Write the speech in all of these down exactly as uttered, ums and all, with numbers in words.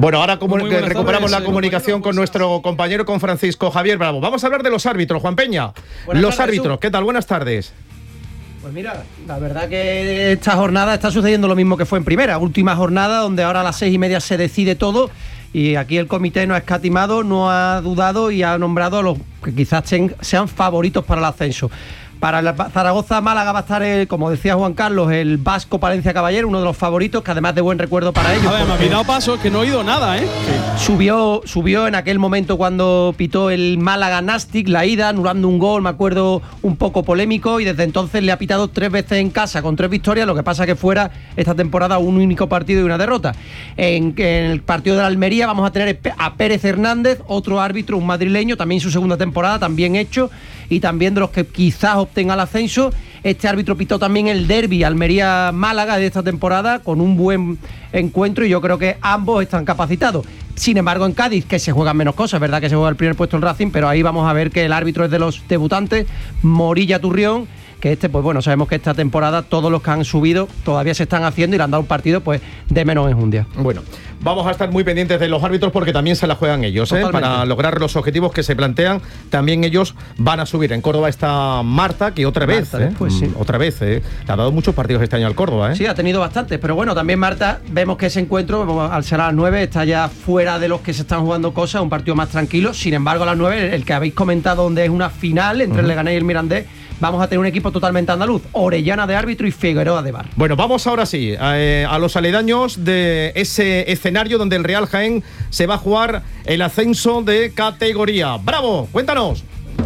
Bueno, ahora como recuperamos tardes, la comunicación con nuestro compañero, con Francisco Javier Bravo. Vamos a hablar de los árbitros, Juan Peña. Buenas los tardes, árbitros, Jesús. ¿Qué tal? Buenas tardes. Pues mira, la verdad que esta jornada está sucediendo lo mismo que fue en primera. Última jornada donde ahora a las seis y media se decide todo. Y aquí el comité no ha escatimado, no ha dudado y ha nombrado a los que quizás sean favoritos para el ascenso. Para el Zaragoza-Málaga va a estar, el, como decía Juan Carlos, el Vasco Palencia Caballero, uno de los favoritos, que además de buen recuerdo para ellos. A ver, me había dado paso, que no he oído nada, ¿eh? Sí. Subió, subió en aquel momento cuando pitó el Málaga-Nastic, la ida, anulando un gol, me acuerdo, un poco polémico, y desde entonces le ha pitado tres veces en casa con tres victorias, lo que pasa que fuera esta temporada un único partido y una derrota. En, en el partido de la Almería vamos a tener a Pérez Hernández, otro árbitro, un madrileño, también su segunda temporada, también hecho, y también de los que quizás obtenga el ascenso. Este árbitro pitó también el derbi Almería-Málaga de esta temporada con un buen encuentro y yo creo que ambos están capacitados. Sin embargo, en Cádiz, que se juegan menos cosas, es verdad que se juega el primer puesto el Racing, pero ahí vamos a ver que el árbitro es de los debutantes, Morilla Turrión, que este, pues bueno, sabemos que esta temporada todos los que han subido todavía se están haciendo y le han dado un partido pues de menos enjundia. Bueno, vamos a estar muy pendientes de los árbitros porque también se la juegan ellos, ¿eh? Para lograr los objetivos que se plantean, también ellos van a subir. En Córdoba está Marta, que otra vez, Marta, ¿eh? Pues sí. Otra vez, ¿eh? Le ha dado muchos partidos este año al Córdoba, ¿eh? Sí, ha tenido bastantes, pero bueno, también Marta, vemos que ese encuentro, al ser a las nueve, está ya fuera de los que se están jugando cosas, un partido más tranquilo. Sin embargo, a las nueve, el que habéis comentado, donde es una final entre uh-huh. el Leganés y el Mirandés, vamos a tener un equipo totalmente andaluz, Orellana de árbitro y Figueroa de bar. Bueno, vamos ahora sí eh, a los aledaños de ese escenario donde el Real Jaén se va a jugar el ascenso de categoría. ¡Bravo! Cuéntanos.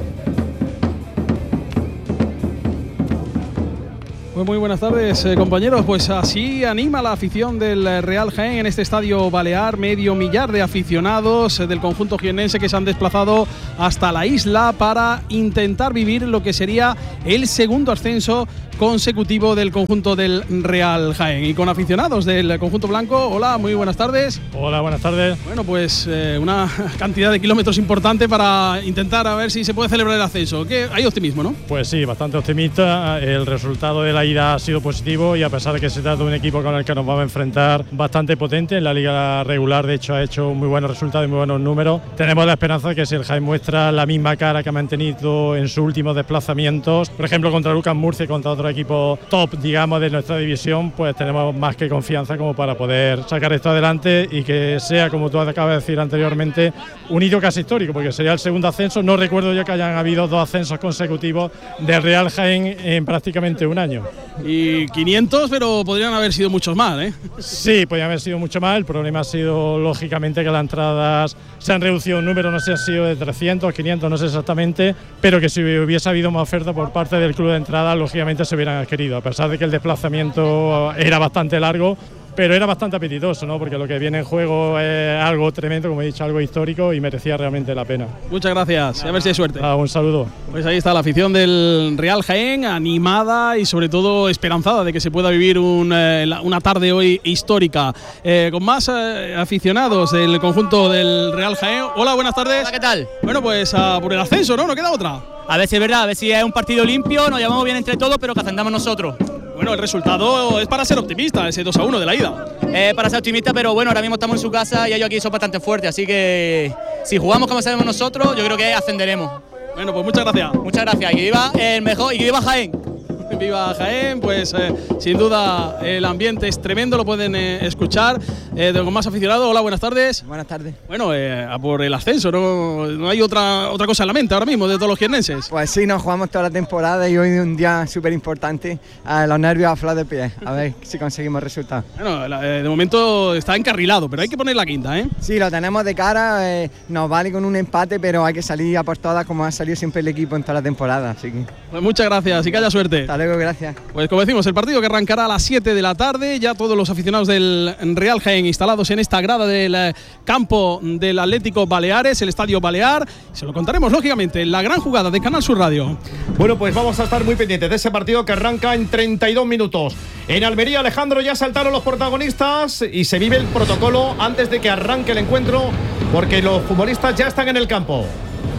Pues muy buenas tardes, eh, compañeros. Pues así anima la afición del Real Jaén en este estadio balear. Medio millar de aficionados eh, del conjunto jiennense que se han desplazado hasta la isla para intentar vivir lo que sería el segundo ascenso consecutivo del conjunto del Real Jaén. Y con aficionados del conjunto blanco, hola, muy buenas tardes. Hola, buenas tardes. Bueno, pues eh, una cantidad de kilómetros importante para intentar a ver si se puede celebrar el ascenso. ¿Qué? Hay optimismo, ¿no? Pues sí, bastante optimista. El resultado de la ida ha sido positivo y a pesar de que se trata de un equipo con el que nos vamos a enfrentar bastante potente, en la liga regular de hecho ha hecho muy buenos resultados y muy buenos números. Tenemos la esperanza de que si el Jaén muestra la misma cara que ha mantenido en sus últimos desplazamientos, por ejemplo contra Lucas Murcia y contra otro equipo top, digamos, de nuestra división, pues tenemos más que confianza como para poder sacar esto adelante y que sea, como tú acabas de decir anteriormente, un hito casi histórico, porque sería el segundo ascenso. No recuerdo yo que hayan habido dos ascensos consecutivos del Real Jaén en prácticamente un año. Y quinientos, pero podrían haber sido muchos más, ¿eh? Sí, podrían haber sido mucho más. El problema ha sido, lógicamente, que las entradas se han reducido un número, no sé si ha sido de trescientos, quinientos, no sé exactamente, pero que si hubiese habido más oferta por parte del club de entrada, lógicamente se hubieran adquirido, a pesar de que el desplazamiento era bastante largo, pero era bastante apetitoso, ¿no? Porque lo que viene en juego es algo tremendo, como he dicho, algo histórico y merecía realmente la pena. Muchas gracias, y a ver si hay suerte. Ah, un saludo. Pues ahí está la afición del Real Jaén, animada y sobre todo esperanzada de que se pueda vivir un, eh, una tarde hoy histórica. Eh, con más eh, aficionados del conjunto del Real Jaén. Hola, buenas tardes. Hola, ¿qué tal? Bueno, pues uh, por el ascenso, ¿no? No queda otra. A ver si es verdad, a ver si es un partido limpio, nos llevamos bien entre todos, pero que ascendamos nosotros. Bueno, el resultado es para ser optimista, ese dos a uno de la ida. Eh, para ser optimista, pero bueno, ahora mismo estamos en su casa y ellos aquí son bastante fuertes, así que si jugamos como sabemos nosotros, yo creo que ascenderemos. Bueno, pues muchas gracias. Muchas gracias, y que viva el mejor, y que viva Jaén. Viva Jaén, pues eh, sin duda el ambiente es tremendo, lo pueden eh, escuchar. Eh, con más aficionado, hola, buenas tardes. Buenas tardes. Bueno, eh, a por el ascenso, ¿no? No hay otra otra cosa en la mente ahora mismo de todos los jiennenses. Pues sí, nos jugamos toda la temporada y hoy es un día súper importante. Eh, los nervios a flor de pie, a ver si conseguimos resultados. Bueno, la, eh, de momento está encarrilado, pero hay que poner la quinta, ¿eh? Sí, lo tenemos de cara, eh, nos vale con un empate, pero hay que salir a por todas como ha salido siempre el equipo en toda la temporada, así que... Pues muchas gracias y que haya suerte. Hasta luego, gracias. Pues como decimos, el partido que arrancará a las siete de la tarde, ya todos los aficionados del Real Jaén instalados en esta grada del campo del Atlético Baleares, el Estadio Balear. Se lo contaremos, lógicamente, en la gran jugada de Canal Sur Radio. Bueno, pues vamos a estar muy pendientes de ese partido que arranca en treinta y dos minutos. En Almería, Alejandro, ya saltaron los protagonistas y se vive el protocolo antes de que arranque el encuentro, porque los futbolistas ya están en el campo.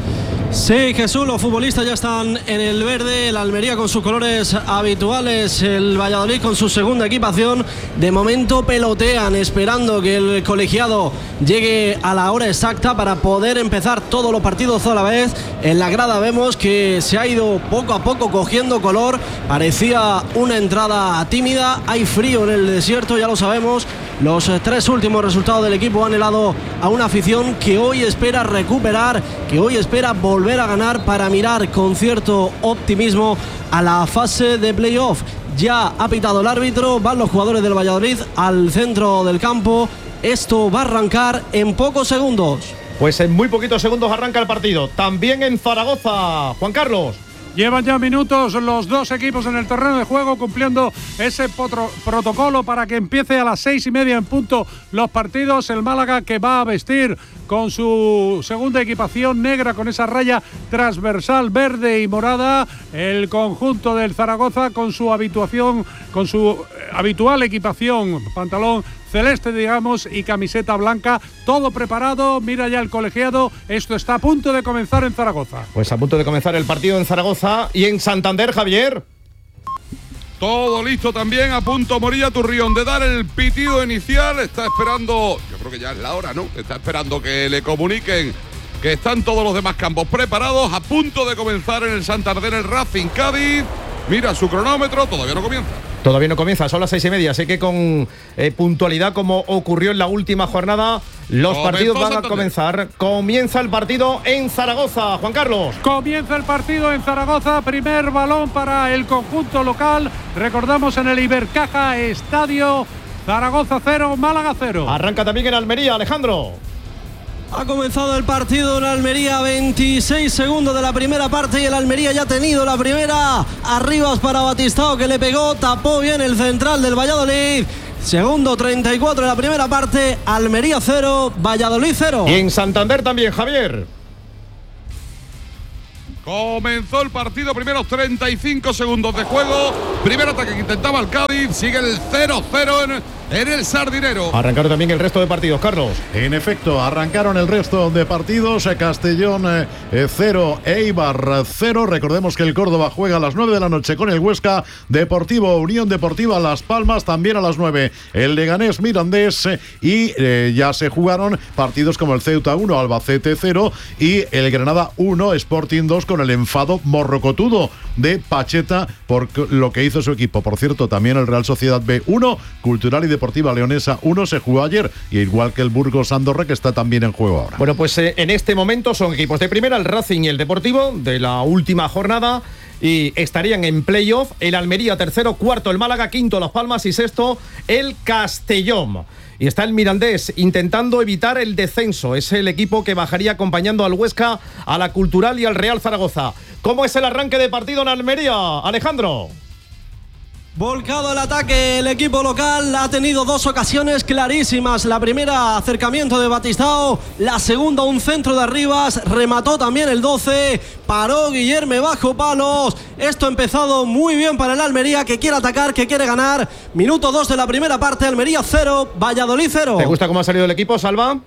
Sí, Jesús, los futbolistas ya están en el verde, el Almería con sus colores habituales, el Valladolid con su segunda equipación. De momento pelotean, esperando que el colegiado llegue a la hora exacta para poder empezar todos los partidos a la vez. En la grada vemos que se ha ido poco a poco cogiendo color, parecía una entrada tímida, hay frío en el desierto, ya lo sabemos. Los tres últimos resultados del equipo han helado a una afición que hoy espera recuperar, que hoy espera volver a ganar para mirar con cierto optimismo a la fase de playoff. Ya ha pitado el árbitro, van los jugadores del Valladolid al centro del campo. Esto va a arrancar en pocos segundos. Pues en muy poquitos segundos arranca el partido. También en Zaragoza, Juan Carlos. Llevan ya minutos los dos equipos en el terreno de juego cumpliendo ese potro, protocolo para que empiece a las seis y media en punto los partidos. El Málaga, que va a vestir con su segunda equipación negra con esa raya transversal verde y morada. El conjunto del Zaragoza con su habituación, con su habitual equipación, pantalón celeste, digamos, y camiseta blanca, todo preparado. Mira ya el colegiado, esto está a punto de comenzar en Zaragoza. Pues a punto de comenzar el partido en Zaragoza y en Santander, Javier. Todo listo también, a punto Morilla Turrión de dar el pitido inicial. Está esperando, yo creo que ya es la hora, ¿no? Está esperando que le comuniquen que están todos los demás campos preparados, a punto de comenzar en el Santander el Racing Cádiz. Mira su cronómetro, todavía no comienza. Todavía no comienza, son las seis y media, así que con eh, puntualidad, como ocurrió en la última jornada, los Comenzó partidos van Santander. a comenzar. Comienza el partido en Zaragoza, Juan Carlos. Comienza el partido en Zaragoza, primer balón para el conjunto local. Recordamos en el Ibercaja Estadio, Zaragoza cero, Málaga cero. Arranca también en Almería, Alejandro. Ha comenzado el partido en Almería, veintiséis segundos de la primera parte y el Almería ya ha tenido la primera. Arribas para Batistao, que le pegó, tapó bien el central del Valladolid. Segundo, treinta y cuatro de la primera parte, Almería cero, Valladolid cero. Y en Santander también, Javier. Comenzó el partido, primeros treinta y cinco segundos de juego. Primer ataque que intentaba el Cádiz, sigue el cero cero en, en el Sardinero. Arrancaron también el resto de partidos, Carlos. En efecto, arrancaron el resto de partidos. Castellón cero, eh, Eibar cero. Recordemos que el Córdoba juega a las nueve de la noche con el Huesca. Deportivo Unión Deportiva Las Palmas también a las nueve. El Leganés Mirandés eh, y eh, ya se jugaron partidos como el Ceuta uno, Albacete cero y el Granada uno, Sporting dos, con el enfado morrocotudo de Pacheta por lo que hizo su equipo. Por cierto, también el Real Sociedad B uno, Cultural y Deportiva Leonesa uno se jugó ayer, y igual que el Burgos Andorra, que está también en juego ahora. Bueno, pues eh, en este momento son equipos de primera, el Racing y el Deportivo, de la última jornada, y estarían en playoff. El Almería tercero, cuarto el Málaga, quinto Las Palmas y sexto el Castellón. Y está el Mirandés intentando evitar el descenso. Es el equipo que bajaría acompañando al Huesca, a la Cultural y al Real Zaragoza. ¿Cómo es el arranque de partido en Almería, Alejandro? Volcado el ataque, el equipo local ha tenido dos ocasiones clarísimas. La primera, acercamiento de Batistao. La segunda, un centro de Arribas. Remató también el doce. Paró Guillerme bajo palos. Esto ha empezado muy bien para el Almería, que quiere atacar, que quiere ganar. Minuto dos de la primera parte, Almería cero, Valladolid cero. ¿Te gusta cómo ha salido el equipo, Salva?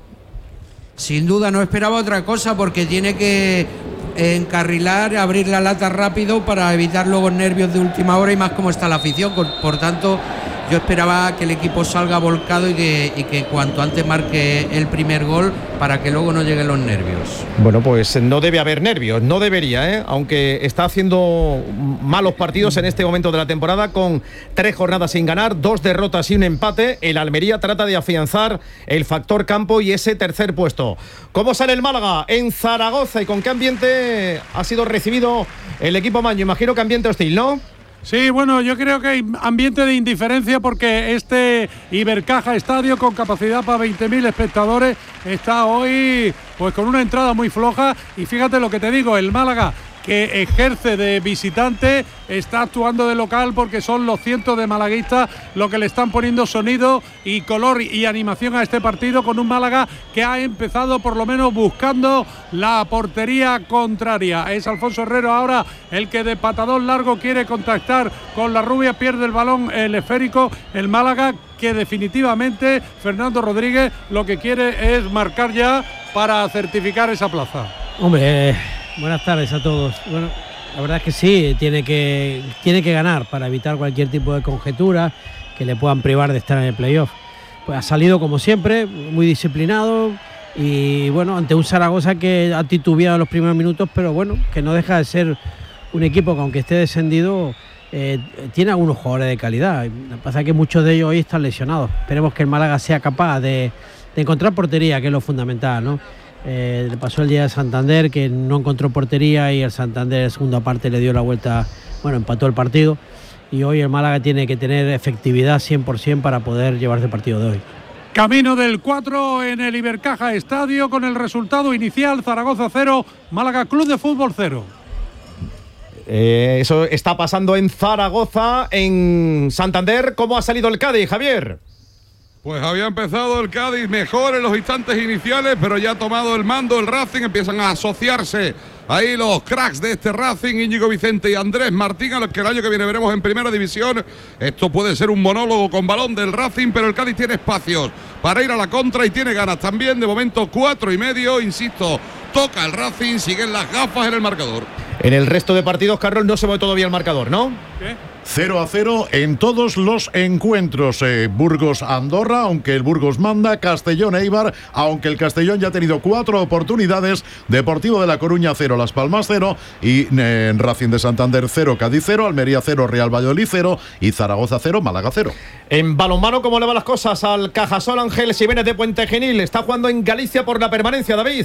Sin duda, no esperaba otra cosa, porque tiene que encarrilar, abrir la lata rápido para evitar luego nervios de última hora, y más como está la afición. Por tanto, yo esperaba que el equipo salga volcado y que, y que cuanto antes marque el primer gol para que luego no lleguen los nervios. Bueno, pues no debe haber nervios, no debería, ¿eh? Aunque está haciendo malos partidos en este momento de la temporada, con tres jornadas sin ganar, dos derrotas y un empate. El Almería trata de afianzar el factor campo y ese tercer puesto. ¿Cómo sale el Málaga en Zaragoza y con qué ambiente ha sido recibido el equipo maño? Imagino que ambiente hostil, ¿no? Sí, bueno, yo creo que hay ambiente de indiferencia, porque este Ibercaja Estadio, con capacidad para veinte mil espectadores, está hoy pues con una entrada muy floja. Y fíjate lo que te digo, el Málaga, que ejerce de visitante, está actuando de local, porque son los cientos de malaguistas lo que le están poniendo sonido y color y animación a este partido, con un Málaga que ha empezado por lo menos buscando la portería contraria. Es Alfonso Herrero ahora el que de patadón largo quiere contactar con la rubia, pierde el balón, el esférico, el Málaga, que definitivamente Fernando Rodríguez lo que quiere es marcar ya para certificar esa plaza. Hombre, Buenas tardes a todos. Bueno, la verdad es que sí, tiene que, tiene que ganar para evitar cualquier tipo de conjetura que le puedan privar de estar en el playoff. Pues ha salido como siempre, muy disciplinado y bueno, ante un Zaragoza que ha titubeado en los primeros minutos, pero bueno, que no deja de ser un equipo que aunque esté descendido, eh, tiene algunos jugadores de calidad. Lo que pasa es que muchos de ellos hoy están lesionados. Esperemos que el Málaga sea capaz de, de encontrar portería, que es lo fundamental, ¿no? Eh, le pasó el día de Santander, que no encontró portería y el Santander en la segunda parte le dio la vuelta, bueno, empató el partido. Y hoy el Málaga tiene que tener efectividad cien por ciento para poder llevarse el partido de hoy. Camino del cuatro en el Ibercaja Estadio con el resultado inicial: Zaragoza cero, Málaga Club de Fútbol cero. Eh, eso está pasando en Zaragoza. En Santander, ¿cómo ha salido el Cádiz, Javier? Pues había empezado el Cádiz mejor en los instantes iniciales, pero ya ha tomado el mando el Racing. Empiezan a asociarse ahí los cracks de este Racing, Íñigo Vicente y Andrés Martín, a los que el año que viene veremos en Primera División. Esto puede ser un monólogo con balón del Racing, pero el Cádiz tiene espacios para ir a la contra y tiene ganas también. De momento cuatro y medio, insisto, toca el Racing, siguen las gafas en el marcador. En el resto de partidos, Carlos, no se mueve todavía el marcador, ¿no? ¿Qué? cero a cero en todos los encuentros. Eh, Burgos-Andorra, aunque el Burgos manda. Castellón-Eibar, aunque el Castellón ya ha tenido cuatro oportunidades. Deportivo de La Coruña cero, Las Palmas cero. Y eh, Racing de Santander cero, Cádiz cero. Almería cero, Real Valladolid cero. Y Zaragoza cero, Málaga cero. En balonmano, ¿cómo le van las cosas al Cajasol Ángel Jiménez de Puente Genil? Está jugando en Galicia por la permanencia, David.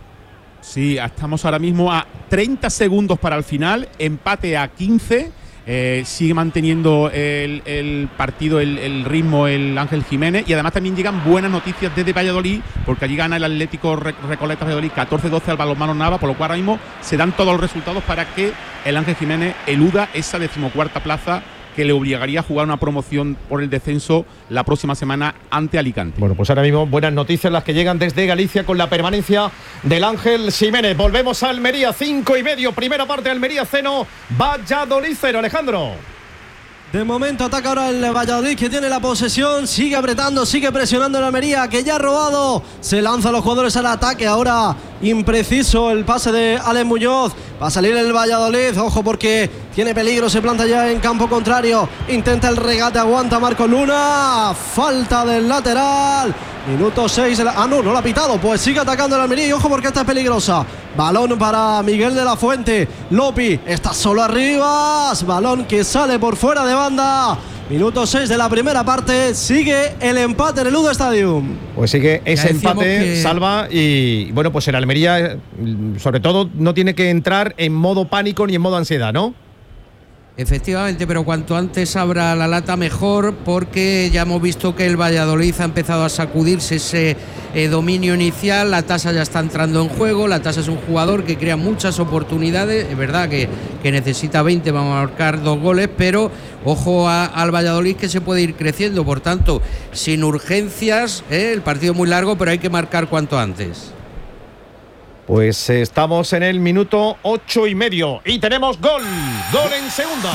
Sí, estamos ahora mismo a treinta segundos para el final. Empate a quince. Eh, sigue manteniendo el, el partido, el, el ritmo el Ángel Jiménez, y además también llegan buenas noticias desde Valladolid, porque allí gana el Atlético Recoleta Valladolid catorce doce al Balonmano Nava, por lo cual ahora mismo se dan todos los resultados para que el Ángel Jiménez eluda esa decimocuarta plaza que le obligaría a jugar una promoción por el descenso la próxima semana ante Alicante. Bueno, pues ahora mismo buenas noticias las que llegan desde Galicia con la permanencia del Ángel Jiménez. Volvemos a Almería, cinco y medio, primera parte, Almería cero, Valladolid cero, Alejandro. De momento ataca ahora el Valladolid, que tiene la posesión, sigue apretando, sigue presionando en Almería, que ya ha robado, se lanza a los jugadores al ataque, ahora impreciso el pase de Alex Muñoz, va a salir el Valladolid, ojo porque tiene peligro, se planta ya en campo contrario, intenta el regate, aguanta Marco Luna, falta del lateral, minuto seis, ah no, no lo ha pitado, pues sigue atacando el Almería y ojo porque esta es peligrosa, balón para Miguel de la Fuente, Lopi está solo arriba, balón que sale por fuera de banda. Minuto seis de la primera parte, sigue el empate en el Ludo Stadium. Pues sigue ese empate, que... Salva, y bueno, pues el Almería, sobre todo, no tiene que entrar en modo pánico ni en modo ansiedad, ¿no? Efectivamente, pero cuanto antes abra la lata mejor, porque ya hemos visto que el Valladolid ha empezado a sacudirse ese eh, dominio inicial, la Tasa ya está entrando en juego, la Tasa es un jugador que crea muchas oportunidades, es verdad que, que necesita veinte para marcar dos goles, pero ojo a, al Valladolid que se puede ir creciendo, por tanto, sin urgencias, eh, el partido es muy largo, pero hay que marcar cuanto antes. Pues estamos en el minuto ocho y medio y tenemos gol, gol en segunda.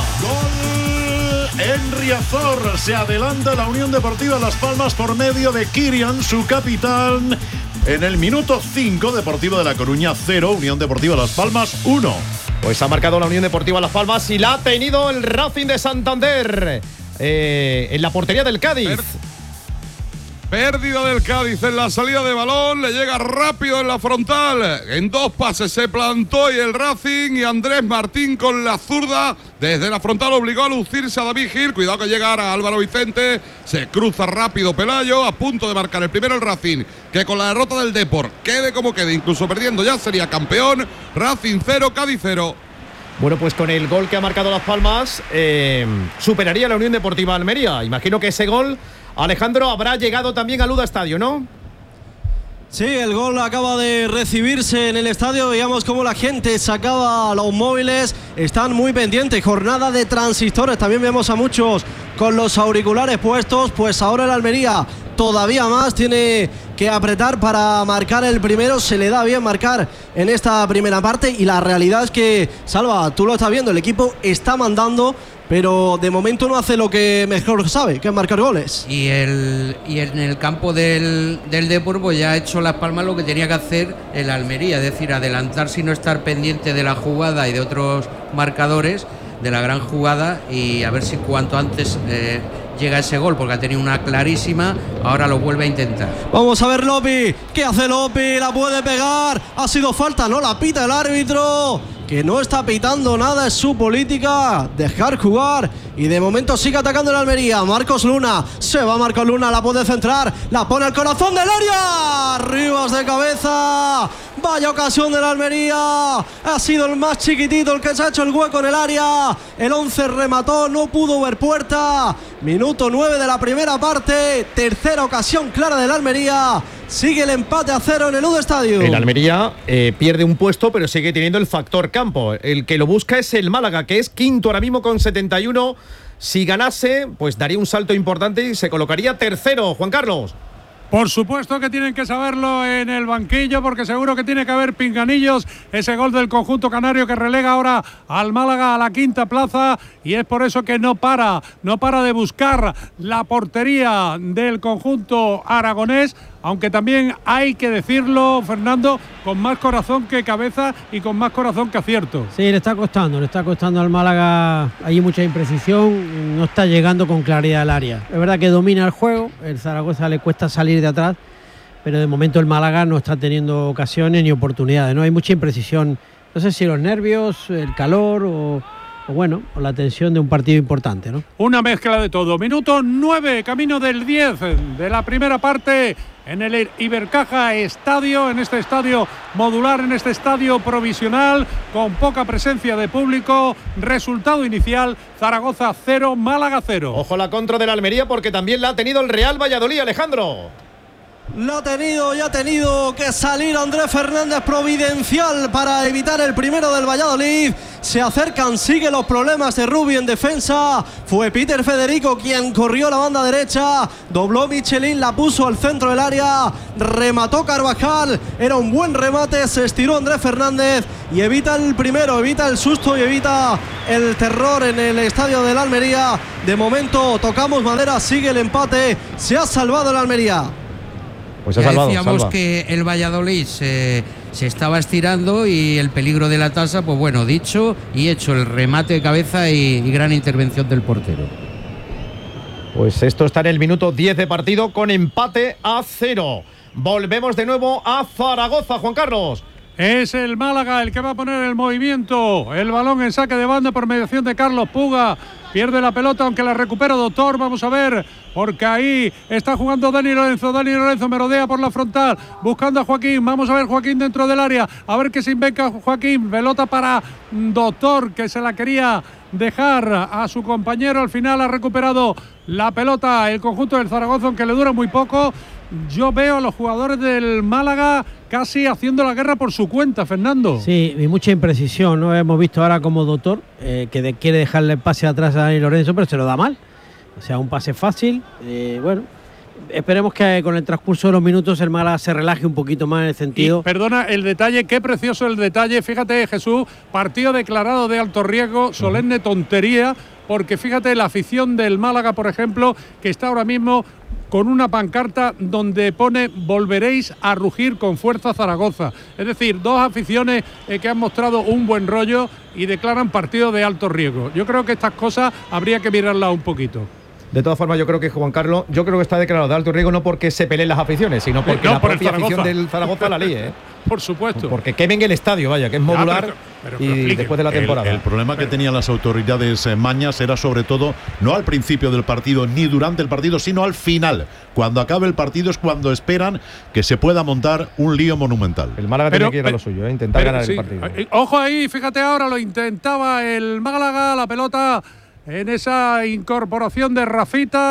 Gol en Riazor, se adelanta la Unión Deportiva Las Palmas por medio de Kirian, su capitán. En el minuto cinco, Deportivo de La Coruña cero, Unión Deportiva Las Palmas uno. Pues ha marcado la Unión Deportiva Las Palmas y la ha tenido el Racing de Santander eh, en la portería del Cádiz. Per- Pérdida del Cádiz en la salida de balón, le llega rápido en la frontal, en dos pases se plantó y el Racing, y Andrés Martín con la zurda desde la frontal obligó a lucirse a David Gil, cuidado que llega ahora Álvaro Vicente, se cruza rápido Pelayo, a punto de marcar el primero el Racing, que con la derrota del Depor, quede como quede, incluso perdiendo ya sería campeón. Racing cero, Cádiz cero. Bueno, pues con el gol que ha marcado Las Palmas, eh, superaría la Unión Deportiva Almería. Imagino que ese gol, Alejandro, habrá llegado también al Luda Estadio, ¿no? Sí, el gol acaba de recibirse en el estadio. Veíamos cómo la gente sacaba los móviles. Están muy pendientes. Jornada de transistores. También vemos a muchos con los auriculares puestos. Pues ahora el Almería todavía más tiene que apretar para marcar el primero. Se le da bien marcar en esta primera parte. Y la realidad es que, Salva, tú lo estás viendo, el equipo está mandando pero de momento no hace lo que mejor sabe, que es marcar goles. Y, el, y en el campo del, del Depor pues ya ha hecho Las Palmas lo que tenía que hacer el Almería, es decir, adelantarse y no estar pendiente de la jugada y de otros marcadores, de la gran jugada, y a ver si cuanto antes eh, llega ese gol, porque ha tenido una clarísima, ahora lo vuelve a intentar. Vamos a ver Lopi, ¿qué hace Lopi? La puede pegar, ha sido falta, no la pita el árbitro, que no está pitando nada, es su política, dejar jugar, y de momento sigue atacando el Almería. Marcos Luna, se va Marcos Luna, la puede centrar, la pone al corazón del área, Rivas de cabeza, vaya ocasión del Almería, ha sido el más chiquitito el que se ha hecho el hueco en el área, el once remató, no pudo ver puerta, minuto nueve de la primera parte, tercera ocasión clara del Almería. Sigue el empate a cero en el U D Stadium. El Almería eh, pierde un puesto, pero sigue teniendo el factor campo. El que lo busca es el Málaga, que es quinto ahora mismo con setenta y uno. Si ganase, pues daría un salto importante y se colocaría tercero. Juan Carlos. Por supuesto que tienen que saberlo en el banquillo, porque seguro que tiene que haber pinganillos. Ese gol del conjunto canario que relega ahora al Málaga a la quinta plaza, y es por eso que no para, no para de buscar la portería del conjunto aragonés, aunque también hay que decirlo, Fernando, con más corazón que cabeza y con más corazón que acierto. Sí, le está costando, le está costando al Málaga, hay mucha imprecisión, no está llegando con claridad al área. Es verdad que domina el juego, el Zaragoza le cuesta salir de atrás, pero de momento el Málaga no está teniendo ocasiones ni oportunidades, ¿no? Hay mucha imprecisión, no sé si los nervios, el calor o, o bueno, o la tensión de un partido importante, ¿no? Una mezcla de todo. Minuto nueve, camino del diez de la primera parte en el Ibercaja Estadio, en este estadio modular, en este estadio provisional, con poca presencia de público. Resultado inicial, Zaragoza cero, Málaga cero. Ojo la contra del Almería, porque también la ha tenido el Real Valladolid, Alejandro. Lo ha tenido y ha tenido que salir Andrés Fernández providencial para evitar el primero del Valladolid. Se acercan, sigue los problemas de Rubi en defensa. Fue Peter Federico quien corrió la banda derecha, dobló Michelin, la puso al centro del área, remató Carvajal, era un buen remate, se estiró Andrés Fernández y evita el primero, evita el susto y evita el terror en el estadio de la Almería. De momento tocamos madera, sigue el empate, se ha salvado el Almería. Pues ya salvado, decíamos salva. que el Valladolid se, se estaba estirando y el peligro de la tasa, pues bueno, dicho y hecho, el remate de cabeza y, y gran intervención del portero. Pues esto está en el minuto diez de partido con empate a cero. Volvemos de nuevo a Zaragoza, Juan Carlos. Es el Málaga el que va a poner el movimiento. El balón en saque de banda por mediación de Carlos Puga. Pierde la pelota, aunque la recupera Doctor. Vamos a ver, porque ahí está jugando Dani Lorenzo. Dani Lorenzo merodea por la frontal, buscando a Joaquín. Vamos a ver Joaquín dentro del área. A ver qué se inventa Joaquín. Pelota para Doctor, que se la quería dejar a su compañero. Al final ha recuperado la pelota el conjunto del Zaragoza, aunque le dura muy poco. Yo veo a los jugadores del Málaga casi haciendo la guerra por su cuenta, Fernando. Sí, y mucha imprecisión, ¿no? Hemos visto ahora como Doctor, eh, que de, quiere dejarle el pase atrás a Dani Lorenzo, pero se lo da mal. O sea, un pase fácil. Eh, bueno, esperemos que con el transcurso de los minutos el Málaga se relaje un poquito más en el sentido. Y, perdona el detalle, qué precioso el detalle. Fíjate, Jesús, partido declarado de alto riesgo, solemne tontería, porque fíjate la afición del Málaga, por ejemplo, que está ahora mismo con una pancarta donde pone volveréis a rugir con fuerza Zaragoza. Es decir, dos aficiones eh, que han mostrado un buen rollo y declaran partido de alto riesgo. Yo creo que estas cosas habría que mirarlas un poquito. De todas formas, yo creo que Juan Carlos, yo creo que está declarado de alto riesgo no porque se peleen las aficiones, sino porque no, la por propia afición del Zaragoza la líe, ¿eh? Por supuesto. Porque quemen el estadio, vaya, que es modular. Ya, pero, pero, y después de la temporada. El, el problema que tenían las autoridades eh, mañas era sobre todo no al principio del partido ni durante el partido, sino al final. Cuando acabe el partido es cuando esperan que se pueda montar un lío monumental. El Málaga Pero, tiene que ir a lo suyo, ¿eh? Intentar pero, ganar sí. el partido. Ojo ahí, fíjate ahora, lo intentaba el Málaga, la pelota en esa incorporación de Rafita.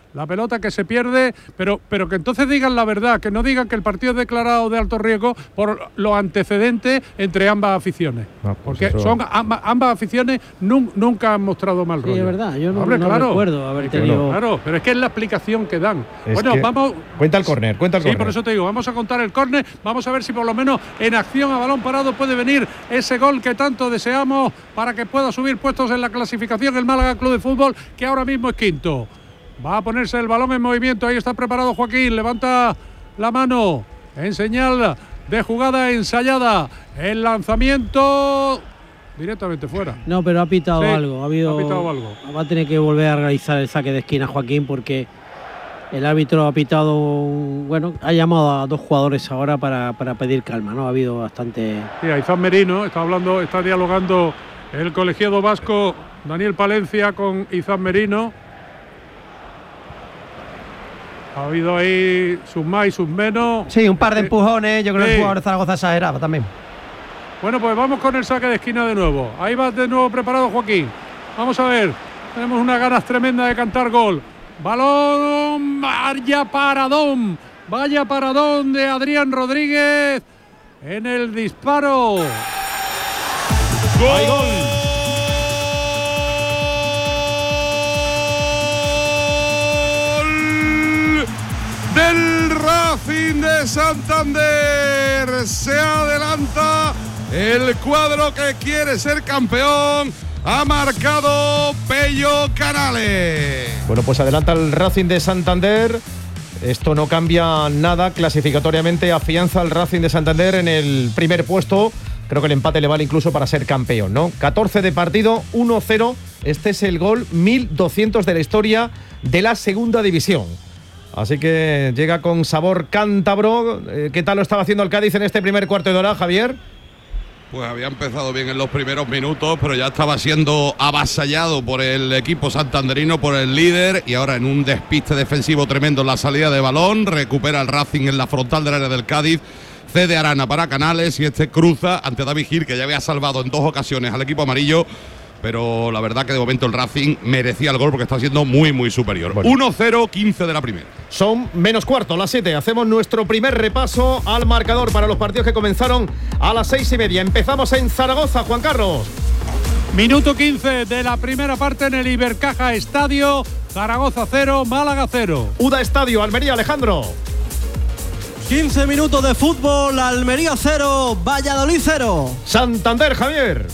la pelota que se pierde, pero, pero que entonces digan la verdad, que no digan que el partido es declarado de alto riesgo por los antecedentes entre ambas aficiones. No, pues porque eso... son ambas, ambas aficiones nun, nunca han mostrado mal rollo. Sí, es verdad, yo no, Hombre, no claro, recuerdo haber tenido... Claro, pero es que es la explicación que dan. Es bueno, que... vamos... Cuenta el córner, cuenta el Sí, córner. por eso te digo, vamos a contar el córner, vamos a ver si por lo menos en acción a balón parado puede venir ese gol que tanto deseamos para que pueda subir puestos en la clasificación el Málaga Club de Fútbol, que ahora mismo es quinto. Va a ponerse el balón en movimiento, ahí está preparado Joaquín, levanta la mano en señal de jugada ensayada. El lanzamiento directamente fuera. No, pero ha pitado sí, algo, ha habido. Ha pitado algo. Va a tener que volver a realizar el saque de esquina Joaquín porque el árbitro ha pitado, bueno, ha llamado a dos jugadores ahora para, para pedir calma, ¿no? Ha habido bastante. Sí, a Izan Merino, está hablando, está dialogando el colegiado vasco Daniel Palencia con Izan Merino. Ha habido ahí sus más y sus menos. Sí, un par de empujones. Yo creo sí. que el jugador de Zaragoza exageraba también. Bueno, pues vamos con el saque de esquina de nuevo. Ahí va de nuevo preparado Joaquín. Vamos a ver. Tenemos unas ganas tremendas de cantar gol. Balón. Vaya paradón. Vaya paradón de Adrián Rodríguez en el disparo. ¡Gol! ¡Gol! Del Racing de Santander. Se adelanta el cuadro que quiere ser campeón. Ha marcado Pello Canales. Bueno, pues adelanta el Racing de Santander. Esto no cambia nada clasificatoriamente. Afianza al Racing de Santander en el primer puesto. Creo que el empate le vale incluso para ser campeón, ¿no? catorce de partido, uno cero. Este es el gol mil doscientos de la historia de la segunda división. Así que llega con sabor cántabro. ¿Qué tal lo estaba haciendo el Cádiz en este primer cuarto de hora, Javier? Pues había empezado bien en los primeros minutos, pero ya estaba siendo avasallado por el equipo santanderino, por el líder, y ahora en un despiste defensivo tremendo en la salida de balón, recupera el Racing en la frontal del área del Cádiz, cede Arana para Canales y este cruza ante David Gil, que ya había salvado en dos ocasiones al equipo amarillo. Pero la verdad que de momento el Racing merecía el gol porque está siendo muy, muy superior. Bueno. uno cero, quince de la primera. Son menos cuarto, las siete. Hacemos nuestro primer repaso al marcador para los partidos que comenzaron a las seis y media. Empezamos en Zaragoza, Juan Carlos. Minuto quince de la primera parte en el Ibercaja Estadio. Zaragoza cero, Málaga cero. Uda Estadio, Almería, Alejandro. quince minutos de fútbol, Almería cero, Valladolid cero. Santander, Javier.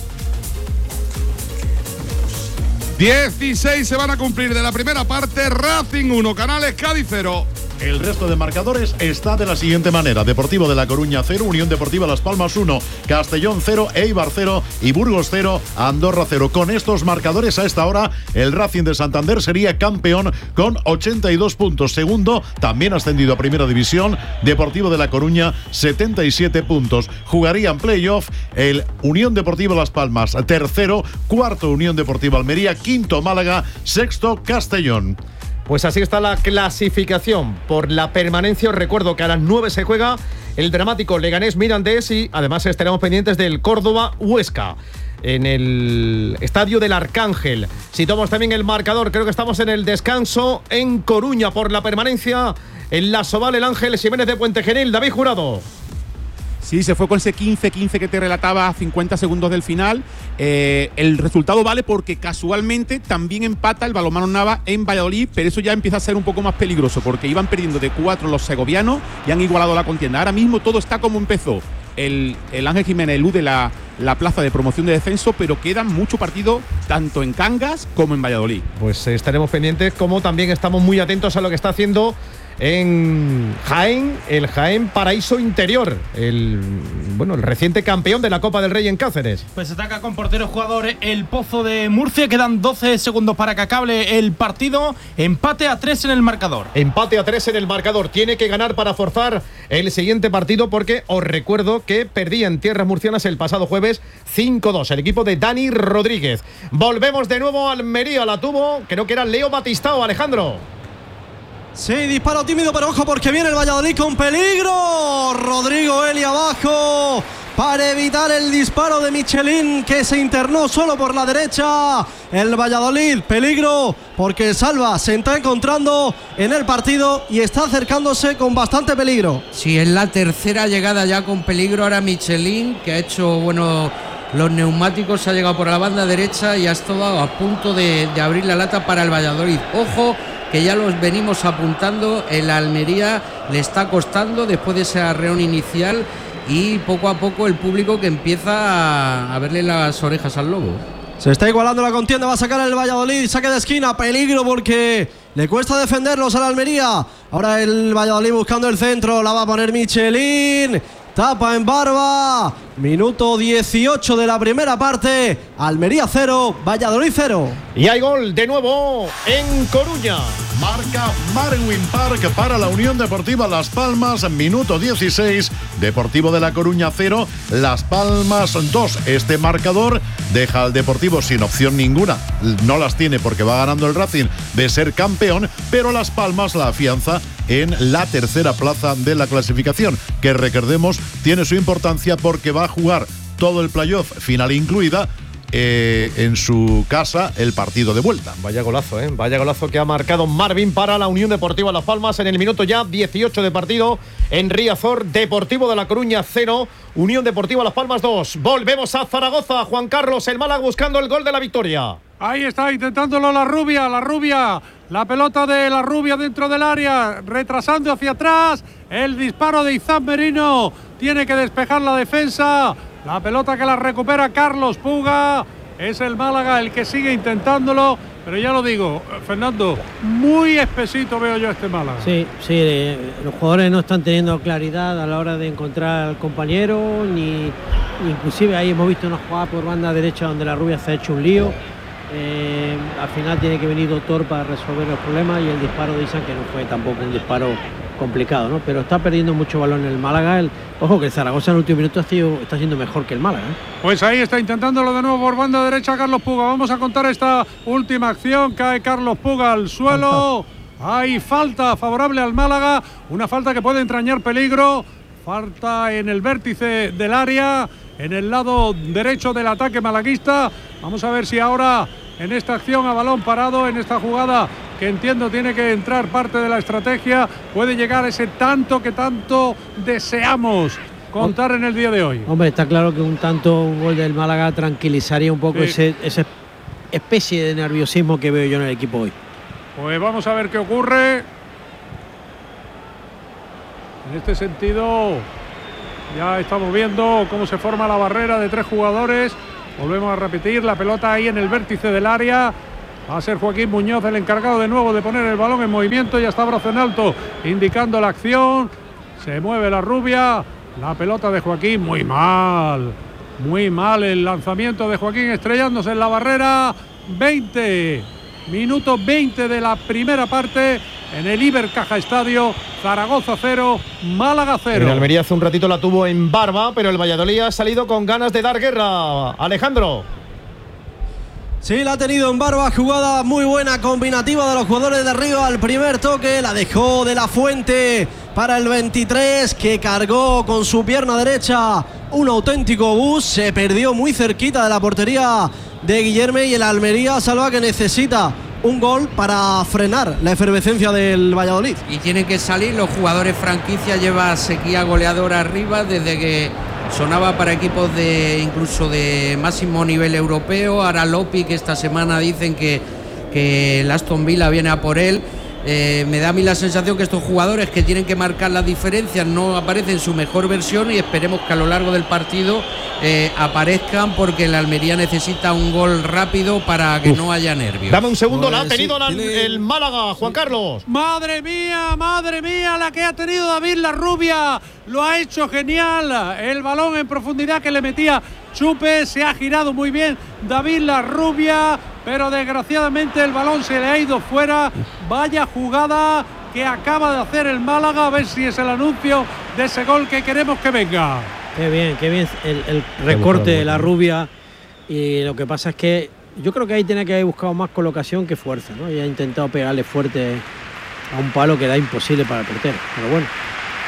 dieciséis se van a cumplir de la primera parte. Racing uno, Canales, Cádiz cero. El resto de marcadores está de la siguiente manera: Deportivo de La Coruña cero, Unión Deportiva Las Palmas uno, Castellón cero, Eibar cero y Burgos cero, Andorra cero. Con estos marcadores a esta hora, el Racing de Santander sería campeón con ochenta y dos puntos. Segundo, también ascendido a Primera División, Deportivo de La Coruña, setenta y siete puntos. Jugarían playoff el Unión Deportiva Las Palmas, tercero, cuarto Unión Deportiva Almería, quinto Málaga, sexto Castellón. Pues así está la clasificación por la permanencia. Os recuerdo que a las nueve se juega el dramático Leganés Mirandés y además estaremos pendientes del Córdoba Huesca en el Estadio del Arcángel. Situamos también el marcador, creo que estamos en el descanso en Coruña por la permanencia. En la Soval el Ángel Ximénez de Puente Genil, David Jurado. Sí, se fue con ese quince quince que te relataba a cincuenta segundos del final. Eh, el resultado vale porque casualmente también empata el Balonmano Nava en Valladolid, pero eso ya empieza a ser un poco más peligroso porque iban perdiendo de cuatro los segovianos y han igualado la contienda. Ahora mismo todo está como empezó. El, el Ángel Jiménez elude la, la plaza de promoción de descenso, pero quedan mucho partido tanto en Cangas como en Valladolid. Pues estaremos pendientes, como también estamos muy atentos a lo que está haciendo en Jaén, el Jaén Paraíso Interior, el bueno, el reciente campeón de la Copa del Rey en Cáceres. Pues ataca con porteros jugadores el Pozo de Murcia. Quedan doce segundos para que acabe el partido. Empate a tres en el marcador. Empate a tres en el marcador. Tiene que ganar para forzar el siguiente partido porque os recuerdo que perdía en tierras murcianas el pasado jueves cinco dos el equipo de Dani Rodríguez. Volvemos de nuevo a Almería. La tuvo, creo que era Leo Batistao, Alejandro. Sí, disparo tímido, pero ojo porque viene el Valladolid con peligro. Rodrigo Eli abajo. para evitar el disparo de Michelin, que se internó solo por la derecha. El Valladolid, peligro, porque Salva se está encontrando en el partido y está acercándose con bastante peligro. Sí, es la tercera llegada ya con peligro ahora Michelin, que ha hecho, bueno, los neumáticos, ha llegado por la banda derecha y ha estado a punto de, de abrir la lata para el Valladolid. Ojo, que ya los venimos apuntando, el Almería le está costando después de ese arreón inicial y poco a poco el público que empieza a, a verle las orejas al lobo. Se está igualando la contienda, va a sacar el Valladolid, saque de esquina, peligro porque le cuesta defenderlos al Almería. Ahora el Valladolid buscando el centro, la va a poner Michelin, tapa en Barba. Minuto dieciocho de la primera parte, Almería cero, Valladolid cero. Y hay gol de nuevo en Coruña. Marca Marwin Park para la Unión Deportiva Las Palmas, minuto dieciséis, Deportivo de La Coruña cero, Las Palmas dos. Este marcador deja al Deportivo sin opción ninguna, no las tiene porque va ganando el Racing de ser campeón, pero Las Palmas la afianza en la tercera plaza de la clasificación, que recordemos tiene su importancia porque va a jugar todo el playoff, final incluida, Eh, en su casa el partido de vuelta. Vaya golazo, ¿eh? Vaya golazo que ha marcado Marvin para la Unión Deportiva Las Palmas en el minuto ya dieciocho de partido en Riazor. Deportivo de La Coruña cero, Unión Deportiva Las Palmas dos. Volvemos a Zaragoza. Juan Carlos, el Málaga buscando el gol de la victoria. Ahí está intentándolo la rubia, la rubia, la pelota de la rubia dentro del área, retrasando hacia atrás, el disparo de Izan Merino, tiene que despejar la defensa, la pelota que la recupera Carlos Puga, es el Málaga el que sigue intentándolo, pero ya lo digo, Fernando, muy espesito veo yo a este Málaga. Sí, sí, eh, los jugadores no están teniendo claridad a la hora de encontrar al compañero, ni inclusive ahí hemos visto una jugada por banda derecha donde la rubia se ha hecho un lío. Eh, al final tiene que venir Doctor para resolver los problemas y el disparo de Isan, que no fue tampoco un disparo complicado, ¿no? Pero está perdiendo mucho balón el Málaga. El, ojo que el Zaragoza en el último minuto ha sido, está siendo mejor que el Málaga, ¿eh? Pues ahí está intentándolo de nuevo por banda derecha Carlos Puga. Vamos a contar esta última acción. Cae Carlos Puga al suelo. Hay falta favorable al Málaga, una falta que puede entrañar peligro. Falta en el vértice del área, en el lado derecho del ataque malaguista. Vamos a ver si ahora en esta acción a balón parado, en esta jugada que entiendo tiene que entrar parte de la estrategia, puede llegar ese tanto que tanto deseamos contar en el día de hoy. Hombre, está claro que un tanto, un gol del Málaga tranquilizaría un poco sí. ese, esa especie de nerviosismo que veo yo en el equipo hoy. Pues vamos a ver qué ocurre. En este sentido, ya estamos viendo cómo se forma la barrera de tres jugadores. Volvemos a repetir, la pelota ahí en el vértice del área. Va a ser Joaquín Muñoz el encargado de nuevo de poner el balón en movimiento. Ya está brazo en alto indicando la acción. Se mueve la rubia. La pelota de Joaquín, muy mal. Muy mal el lanzamiento de Joaquín estrellándose en la barrera. veinte. Minuto veinte de la primera parte en el Ibercaja Estadio. Zaragoza cero, Málaga cero. El Almería hace un ratito la tuvo en Barba, pero el Valladolid ha salido con ganas de dar guerra. Alejandro. Sí, la ha tenido en Barba, jugada muy buena, combinativa de los jugadores de arriba. Al primer toque la dejó de la Fuente para el veintitrés, que cargó con su pierna derecha un auténtico bus. Se perdió muy cerquita de la portería de Guillerme y el Almería salva que necesita un gol para frenar la efervescencia del Valladolid. Y tienen que salir los jugadores franquicia, lleva sequía goleadora arriba desde que sonaba para equipos de incluso de máximo nivel europeo. Ahora Lopi, que esta semana dicen que, que el Aston Villa viene a por él. Eh, me da a mí la sensación que estos jugadores que tienen que marcar las diferencias no aparecen en su mejor versión y esperemos que a lo largo del partido eh, aparezcan, porque la Almería necesita un gol rápido para que Uf. no haya nervios. Dame un segundo, pues, la ha tenido sí, tiene... el Málaga, Juan Carlos. Madre mía, madre mía, la que ha tenido David La Rubia. Lo ha hecho genial. El balón en profundidad que le metía Chupe, se ha girado muy bien David La Rubia, pero desgraciadamente el balón se le ha ido fuera. Vaya jugada que acaba de hacer el Málaga, a ver si es el anuncio de ese gol que queremos que venga. Qué bien, qué bien el, el recorte de La Rubia, y lo que pasa es que yo creo que ahí tiene que haber buscado más colocación que fuerza, ¿no? Y ha intentado pegarle fuerte a un palo que era imposible para el portero, pero bueno.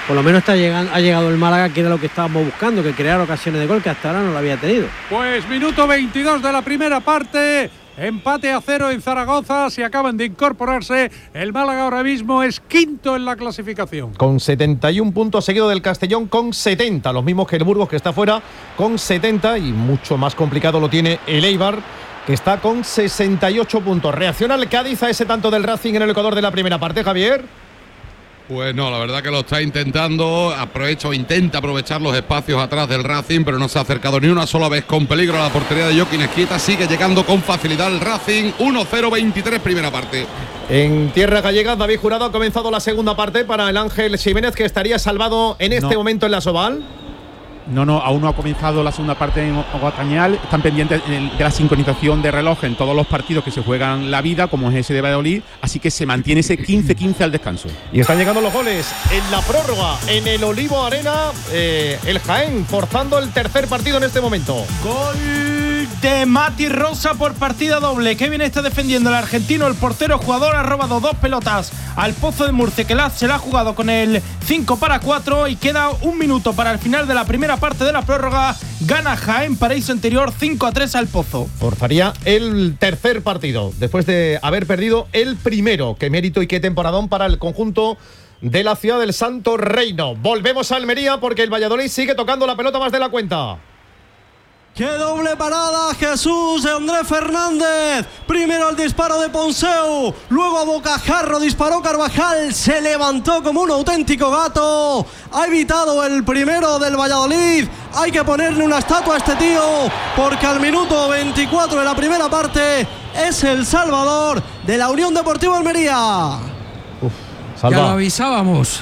por lo menos está llegando, ha llegado el Málaga, que era lo que estábamos buscando, que crear ocasiones de gol, que hasta ahora no lo había tenido. Pues minuto veintidós de la primera parte. Empate a cero en Zaragoza, se acaban de incorporarse. El Málaga ahora mismo es quinto en la clasificación. Con setenta y un puntos, seguido del Castellón con setenta, los mismos que el Burgos, que está fuera con setenta, y mucho más complicado lo tiene el Eibar, que está con sesenta y ocho puntos. ¿Reacciona el Cádiz a ese tanto del Racing en el Ecuador de la primera parte, Javier? Pues no, la verdad que lo está intentando, aprovecha o intenta aprovechar los espacios atrás del Racing, pero no se ha acercado ni una sola vez con peligro a la portería de Joaquín Esquieta. Sigue llegando con facilidad el Racing. uno cero veintitrés, primera parte. En tierra gallega, David Jurado, ha comenzado la segunda parte para el Ángel Jiménez, que estaría salvado en este no. momento en la Soval. No, no, aún no ha comenzado la segunda parte en Guatañal. Están pendientes de la sincronización de reloj en todos los partidos que se juegan la vida, como es ese de Valladolid. Así que se mantiene ese quince quince al descanso. Y están llegando los goles en la prórroga, en el Olivo Arena. Eh, el Jaén forzando el tercer partido en este momento. Gol de Mati Rosa por partida doble. Qué bien está defendiendo el argentino. El portero jugador ha robado dos pelotas al Pozo de Murcia, que la, se la ha jugado con el cinco para cuatro, y queda un minuto para el final de la primera parte de la prórroga. Gana Jaén Paraíso Interior cinco a tres al Pozo. Forzaría el tercer partido después de haber perdido el primero. Qué mérito y qué temporadón para el conjunto de la ciudad del Santo Reino. Volvemos a Almería, porque el Valladolid sigue tocando la pelota más de la cuenta. ¡Qué doble parada, Jesús, de Andrés Fernández! Primero el disparo de Ponseu, luego a bocajarro disparó Carvajal, se levantó como un auténtico gato. Ha evitado el primero del Valladolid. Hay que ponerle una estatua a este tío, porque al minuto veinticuatro de la primera parte es el salvador de la Unión Deportiva Almería. Uf, ya lo avisábamos.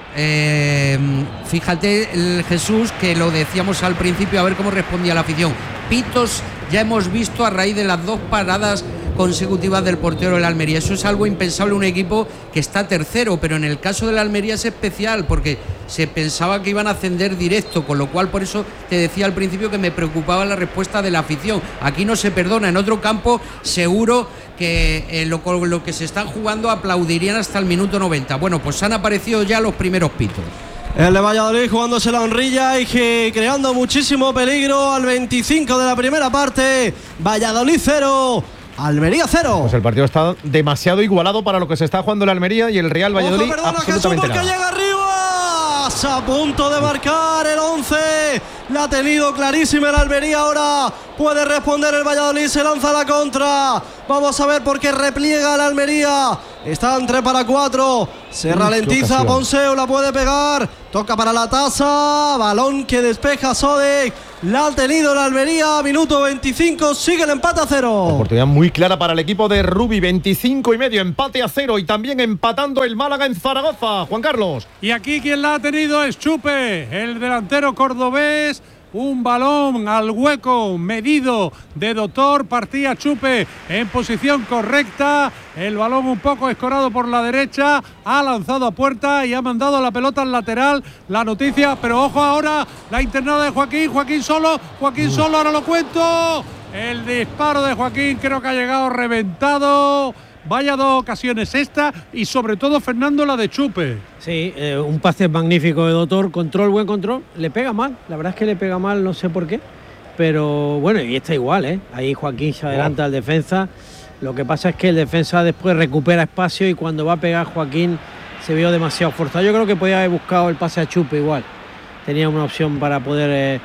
Eh, fíjate el Jesús, que lo decíamos al principio, a ver cómo respondía la afición. Pitos ya hemos visto a raíz de las dos paradas consecutivas del portero del Almería. Eso es algo impensable en un equipo que está tercero, pero en el caso del Almería es especial, porque se pensaba que iban a ascender directo, con lo cual por eso te decía al principio que me preocupaba la respuesta de la afición. Aquí no se perdona, en otro campo seguro que eh, lo, lo que se están jugando aplaudirían hasta el minuto noventa. Bueno, pues han aparecido ya los primeros pitos. El de Valladolid jugándose la honrilla y que creando muchísimo peligro al veinticinco de la primera parte. Valladolid cero, Almería cero. Pues el partido está demasiado igualado para lo que se está jugando el Almería y el Real Valladolid. Ojo, perdona, absolutamente Jesús, porque nada. llega arriba. A punto de marcar el once. La ha tenido clarísima el Almería. Ahora puede responder el Valladolid. Se lanza a la contra. Vamos a ver por qué repliega el Almería. Están tres para cuatro. Se Uf, ralentiza Ponseu. La puede pegar. Toca para la tasa. Balón que despeja Sodek. La ha tenido el Almería. Minuto veinticinco. Sigue el empate a cero. Oportunidad muy clara para el equipo de Rubi. veinticinco y medio. Empate a cero. Y también empatando el Málaga en Zaragoza. Juan Carlos. Y aquí quien la ha tenido es Chupe, el delantero cordobés. Un balón al hueco medido de Doctor. Partía Chupe en posición correcta. El balón un poco escorado por la derecha. Ha lanzado a puerta y ha mandado la pelota al lateral. La noticia, pero ojo ahora, la internada de Joaquín. Joaquín solo, Joaquín solo, ahora lo cuento. El disparo de Joaquín creo que ha llegado reventado. Vaya dos ocasiones esta, y sobre todo, Fernando, la de Chupe. Sí, eh, un pase magnífico de Doctor, control, buen control. Le pega mal, la verdad es que le pega mal, no sé por qué. Pero bueno, y está igual, ¿eh? Ahí Joaquín se adelanta oh. al defensa. Lo que pasa es que el defensa después recupera espacio y cuando va a pegar Joaquín se vio demasiado forzado. Yo creo que podía haber buscado el pase a Chupe igual. Tenía una opción para poder... Eh,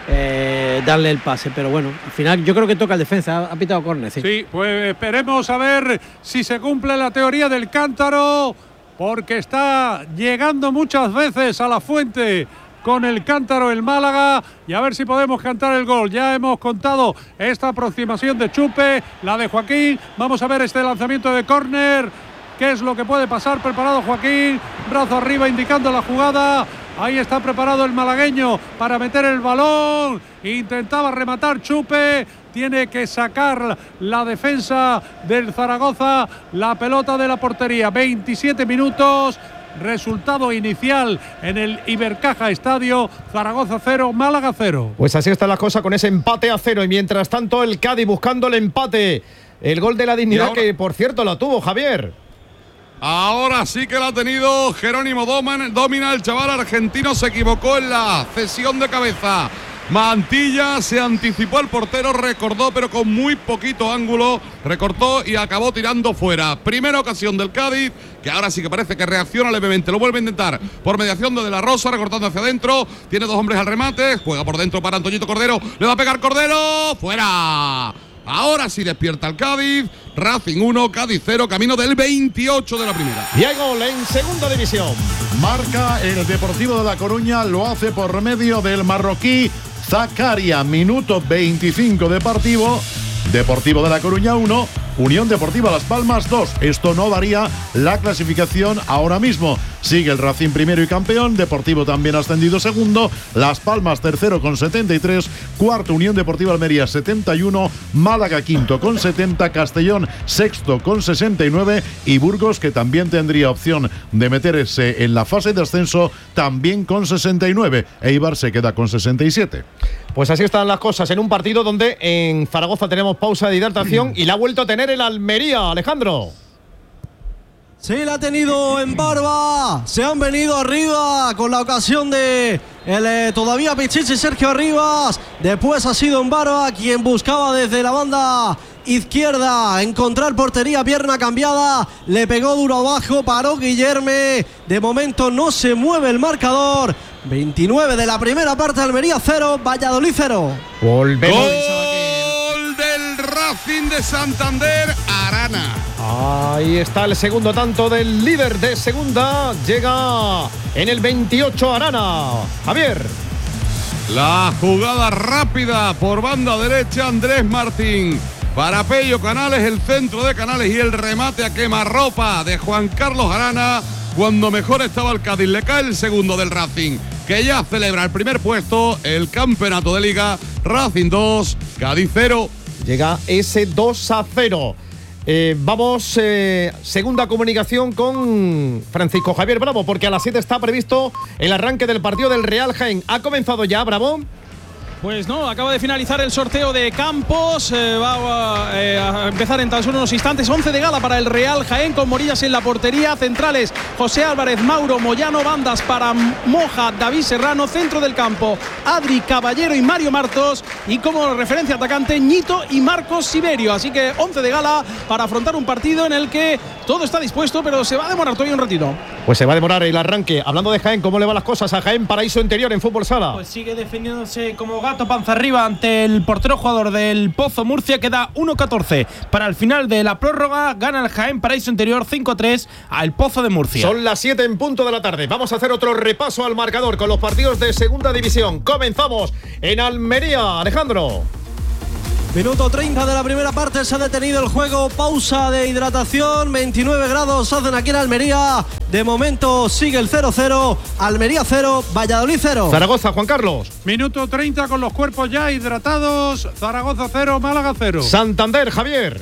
Eh, darle el pase, pero bueno, al final yo creo que toca el defensa, ha, ha pitado córner. Sí. sí, pues esperemos a ver si se cumple la teoría del cántaro, porque está llegando muchas veces a la fuente con el cántaro el Málaga, y a ver si podemos cantar el gol. Ya hemos contado esta aproximación de Chupe, la de Joaquín. Vamos a ver este lanzamiento de córner, qué es lo que puede pasar. Preparado Joaquín, brazo arriba indicando la jugada. Ahí está preparado el malagueño para meter el balón. Intentaba rematar Chupe. Tiene que sacar la defensa del Zaragoza la pelota de la portería. veintisiete minutos. Resultado inicial en el Ibercaja Estadio. Zaragoza cero, Málaga cero. Pues así está la cosa con ese empate a cero. Y mientras tanto el Cádiz buscando el empate. El gol de la dignidad, ahora, que por cierto la tuvo Javier. Ahora sí que la ha tenido Jerónimo Domina, el chaval argentino se equivocó en la cesión de cabeza. Mantilla se anticipó al portero, recordó pero con muy poquito ángulo, recortó y acabó tirando fuera. Primera ocasión del Cádiz, que ahora sí que parece que reacciona levemente, lo vuelve a intentar por mediación de De la Rosa, recortando hacia adentro, tiene dos hombres al remate, juega por dentro para Antoñito Cordero, le va a pegar Cordero, fuera. Ahora sí despierta el Cádiz, Racing uno, Cádiz cero, camino del veintiocho de la primera. Y hay gol en segunda división. Marca el Deportivo de La Coruña, lo hace por medio del marroquí Zakaria, minuto veinticinco de partido. Deportivo de La Coruña uno, Unión Deportiva Las Palmas dos. Esto no varía la clasificación ahora mismo. Sigue el Racing primero y campeón, Deportivo también ascendido segundo, Las Palmas tercero con setenta y tres, cuarto Unión Deportiva Almería setenta y uno, Málaga quinto con setenta, Castellón sexto con sesenta y nueve y Burgos, que también tendría opción de meterse en la fase de ascenso, también con sesenta y nueve. Eibar se queda con sesenta y siete. Pues así están las cosas en un partido donde en Zaragoza tenemos pausa de hidratación y la ha vuelto a tener el Almería, Alejandro. Sí, la ha tenido en Barba. Se han venido arriba con la ocasión de el eh, todavía Pichichi Sergio Arribas. Después ha sido en Barba quien buscaba desde la banda izquierda encontrar portería, pierna cambiada, le pegó duro abajo, paró Guillerme. De momento no se mueve el marcador. veintinueve de la primera parte, Almería cero, Valladolid cero. Volvemos. Gol del Racing de Santander, Arana. Ahí está el segundo tanto del líder de segunda. Llega en el veintiocho Arana. Javier. La jugada rápida por banda derecha, Andrés Martín. Para Pello Canales, el centro de Canales y el remate a quemarropa de Juan Carlos Arana. Cuando mejor estaba el Cádiz, le cae el segundo del Racing, que ya celebra el primer puesto, el campeonato de Liga. Racing dos, Cádiz cero. Llega ese dos a cero. Eh, vamos, eh, segunda comunicación con Francisco Javier Bravo, porque a las siete está previsto el arranque del partido del Real Jaén. ¿Ha comenzado ya, Bravo? Pues no, acaba de finalizar el sorteo de Campos, eh, va a, eh, a empezar en tan solo unos instantes. Once de gala para el Real Jaén con Morillas en la portería, centrales José Álvarez, Mauro Moyano, bandas para Moja, David Serrano, centro del campo Adri Caballero y Mario Martos, y como referencia atacante Ñito y Marcos Siberio. Así que once de gala para afrontar un partido en el que todo está dispuesto, pero se va a demorar todavía un ratito. Pues se va a demorar el arranque. Hablando de Jaén, ¿cómo le van las cosas a Jaén Paraíso Interior en fútbol sala? Pues sigue defendiéndose como gato panza arriba ante el portero jugador del Pozo Murcia. Queda uno catorce para el final de la prórroga. Gana el Jaén Paraíso Interior cinco a tres al Pozo de Murcia. Son las siete en punto de la tarde. Vamos a hacer otro repaso al marcador con los partidos de segunda división. Comenzamos en Almería, Alejandro. Minuto treinta de la primera parte, se ha detenido el juego, pausa de hidratación, veintinueve grados hacen aquí en Almería. De momento sigue el cero cero, Almería cero, Valladolid cero. Zaragoza, Juan Carlos. Minuto treinta con los cuerpos ya hidratados, Zaragoza cero, Málaga cero. Santander, Javier.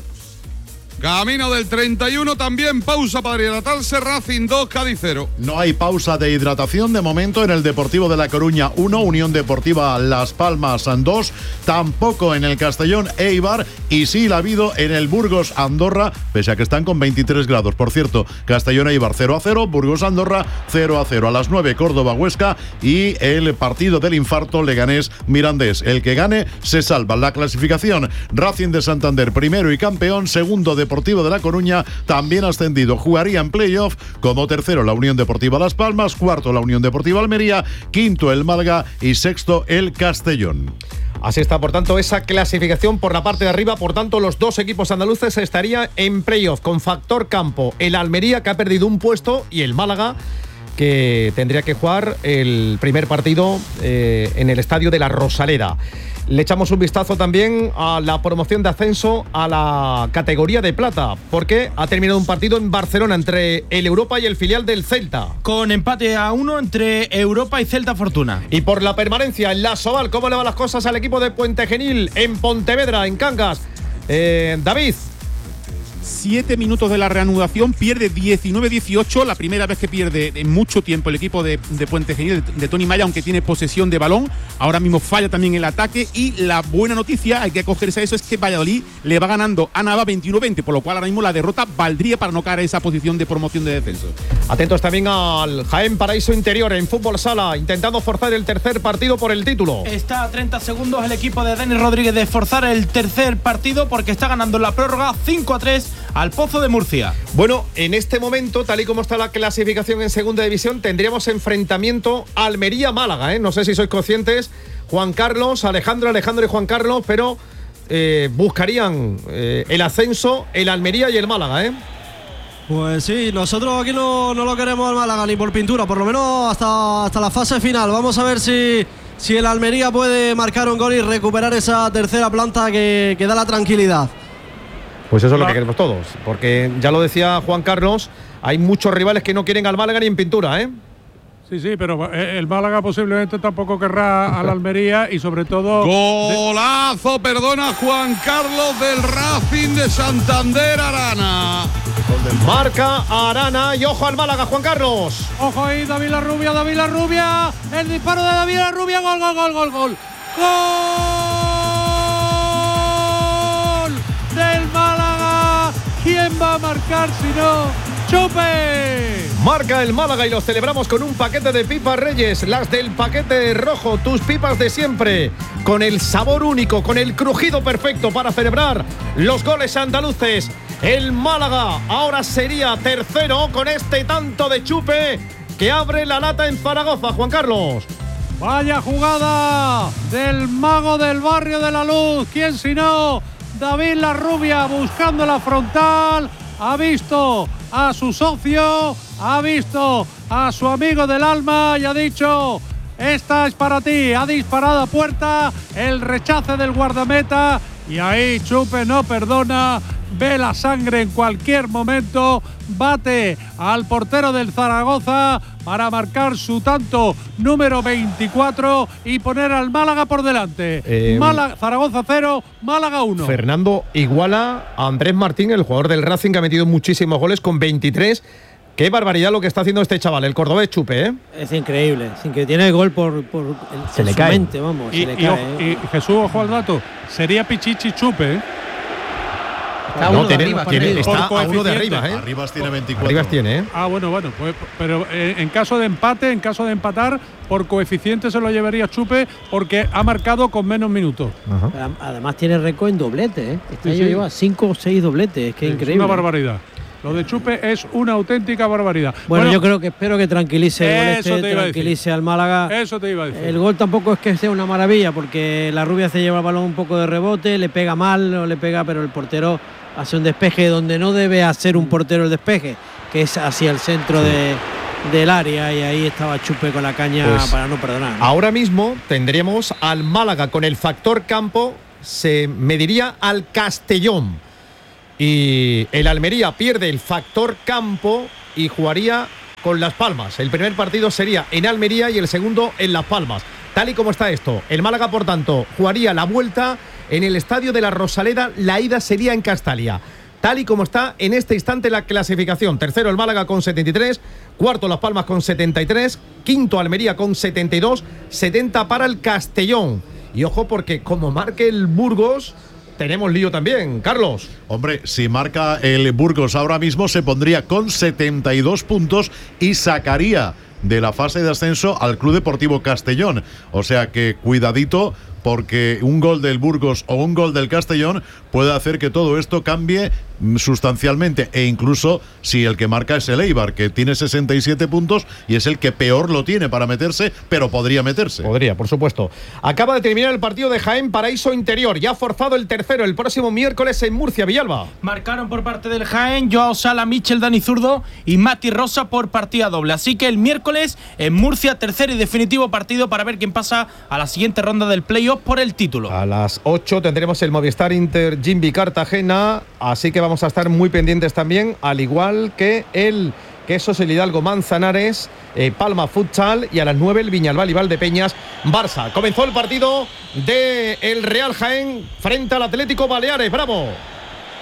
Camino del treinta y uno, también pausa para hidratarse, Racing dos, Cádiz cero. No hay pausa de hidratación de momento en el Deportivo de La Coruña uno, Unión Deportiva Las Palmas dos, tampoco en el Castellón Eibar, y sí la ha habido en el Burgos Andorra, pese a que están con veintitrés grados. Por cierto, Castellón Eibar cero a cero, Burgos Andorra cero a cero. A las nueve, Córdoba Huesca y el partido del infarto Leganés Mirandés. El que gane se salva. La clasificación: Racing de Santander primero y campeón, segundo de Deportivo de La Coruña también ascendido, jugaría en playoff, como tercero la Unión Deportiva Las Palmas, cuarto la Unión Deportiva Almería, quinto el Málaga y sexto el Castellón. Así está, por tanto, esa clasificación por la parte de arriba. Por tanto, los dos equipos andaluces estarían en playoff con factor campo. El Almería, que ha perdido un puesto, y el Málaga, que tendría que jugar el primer partido eh, en el estadio de la Rosaleda. Le echamos un vistazo también a la promoción de ascenso a la categoría de plata, porque ha terminado un partido en Barcelona entre el Europa y el filial del Celta. Con empate a uno entre Europa y Celta Fortuna. Y por la permanencia en la Soval, ¿cómo le van las cosas al equipo de Puente Genil en Pontevedra, en Cangas? Eh, David. siete minutos de la reanudación, pierde diecinueve dieciocho, la primera vez que pierde en mucho tiempo el equipo de, de Puente Genil, de, de Tony Maya, aunque tiene posesión de balón. Ahora mismo falla también el ataque, y la buena noticia, hay que acogerse a eso, es que Valladolid le va ganando a Nava veintiuno veinte, por lo cual ahora mismo la derrota valdría para no caer a esa posición de promoción de descenso. Atentos también al Jaén Paraíso Interior en fútbol sala, intentando forzar el tercer partido por el título. Está a treinta segundos el equipo de Denis Rodríguez de forzar el tercer partido, porque está ganando la prórroga cinco a tres al Pozo de Murcia. Bueno, en este momento, tal y como está la clasificación en segunda división, tendríamos enfrentamiento Almería-Málaga, ¿eh? No sé si sois conscientes, Juan Carlos, Alejandro, Alejandro y Juan Carlos, pero eh, buscarían eh, el ascenso el Almería y el Málaga, ¿eh? Pues sí, nosotros aquí no, no lo queremos al Málaga ni por pintura, por lo menos hasta, hasta la fase final. Vamos a ver si, si el Almería puede marcar un gol y recuperar esa tercera planta que, que da la tranquilidad. Pues eso es lo que queremos todos, porque ya lo decía Juan Carlos, hay muchos rivales que no quieren al Málaga ni en pintura, ¿eh? Sí, sí, pero el Málaga posiblemente tampoco querrá al Almería y sobre todo… Golazo, perdona, Juan Carlos, del Racing de Santander, Arana. Marca Arana y ojo al Málaga, Juan Carlos. Ojo ahí, David Larrubia, David Larrubia, el disparo de David Larrubia, gol, gol, gol, gol, gol. ¡Gol del Málaga! ¿Quién va a marcar si no Chupe? Marca el Málaga y lo celebramos con un paquete de pipas Reyes, las del paquete rojo, tus pipas de siempre, con el sabor único, con el crujido perfecto para celebrar los goles andaluces. El Málaga ahora sería tercero con este tanto de Chupe que abre la lata en Zaragoza, Juan Carlos. Vaya jugada del mago del barrio de la Luz, ¿quién si no? David Larrubia buscando la frontal, ha visto a su socio, ha visto a su amigo del alma y ha dicho: esta es para ti. Ha disparado a puerta, el rechace del guardameta y ahí Chupe no perdona, ve la sangre en cualquier momento, bate al portero del Zaragoza para marcar su tanto número veinticuatro y poner al Málaga por delante. Eh, Málaga, Zaragoza cero, Málaga uno. Fernando iguala a Andrés Martín, el jugador del Racing que ha metido muchísimos goles con veintitrés. Qué barbaridad lo que está haciendo este chaval, el cordobés Chupe, ¿eh? Es increíble, sin que tiene el gol por, por el, se le cae. Mente, vamos, y, se le y, cae, y, ¿eh? y Jesús, ojo al dato, sería Pichichi Chupe, ¿eh? Está no, uno tiene, arriba, tiene, está a uno de arriba, ¿eh? Arribas tiene veinticuatro. Arribas tiene, ¿eh? Ah, bueno, bueno, pues, pero eh, en caso de empate, en caso de empatar, por coeficiente se lo llevaría Chupe porque ha marcado con menos minutos. Ajá. Además tiene récord en doblete, ¿eh? Este sí, año sí. lleva cinco o seis dobletes, es que sí, es increíble. Es una barbaridad. Lo de Chupe es una auténtica barbaridad. Bueno, bueno yo creo que espero que tranquilice el eso este, te iba tranquilice a decir. al Málaga. Eso te iba a decir. El gol tampoco es que sea una maravilla, porque la Rubia se lleva el balón un poco de rebote, le pega mal, no le pega, pero el portero hace un despeje donde no debe hacer un portero el despeje, que es hacia el centro de, del área, y ahí estaba Chupe con la caña pues, para no perdonar, ¿no? Ahora mismo tendríamos al Málaga con el factor campo, se mediría al Castellón. Y el Almería pierde el factor campo y jugaría con Las Palmas. El primer partido sería en Almería y el segundo en Las Palmas. Tal y como está esto, el Málaga, por tanto, jugaría la vuelta en el estadio de la Rosaleda, la ida sería en Castalia. Tal y como está en este instante la clasificación. Tercero el Málaga con setenta y tres, cuarto Las Palmas con setenta y tres, quinto Almería con setenta y dos, setenta para el Castellón. Y ojo porque como marque el Burgos, tenemos lío también, Carlos. Hombre, si marca el Burgos ahora mismo se pondría con setenta y dos puntos y sacaría de la fase de ascenso al Club Deportivo Castellón. O sea que cuidadito, porque un gol del Burgos o un gol del Castellón puede hacer que todo esto cambie sustancialmente, e incluso si el que marca es el Eibar, que tiene sesenta y siete puntos y es el que peor lo tiene para meterse, pero podría meterse. Podría, por supuesto. Acaba de terminar el partido de Jaén Paraíso Interior, ya ha forzado el tercero el próximo miércoles en Murcia, Villalba. Marcaron por parte del Jaén Joao Sala, Michel Dani Zurdo y Mati Rosa por partida doble. Así que el miércoles en Murcia, tercer y definitivo partido para ver quién pasa a la siguiente ronda del playoff por el título. A las ocho tendremos el Movistar Inter Jimby Cartagena, así que vamos a estar muy pendientes también, al igual que el Quesos el Hidalgo Manzanares, eh, Palma Futsal, y a las nueve el Viñalbal y Valdepeñas Barça. Comenzó el partido de el Real Jaén frente al Atlético Baleares. ¡Bravo!